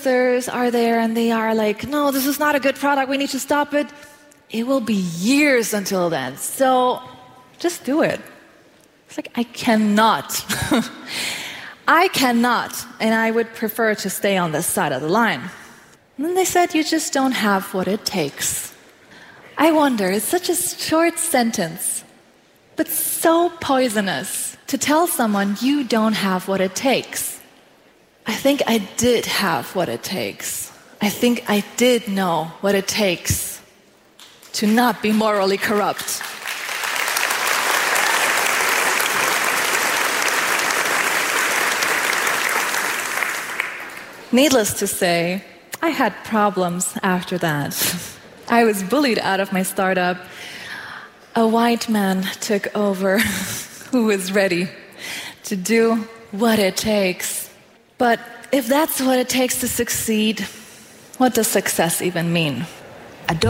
are there and they are like, no, this is not a good product, we need to stop it. It will be years until then, so just do it. It's like, I cannot. I cannot, and I would prefer to stay on this side of the line. And then they said, you just don't have what it takes. I wonder, it's such a short sentence, but so poisonous to tell someone you don't have what it takes. I think I did have what it takes. I think I did know what it takes to not be morally corrupt. Needless to say, I had problems after that. I was bullied out of my startup. A white man took over who was ready to do what it takes. But if that's what it takes to succeed, what does success even mean?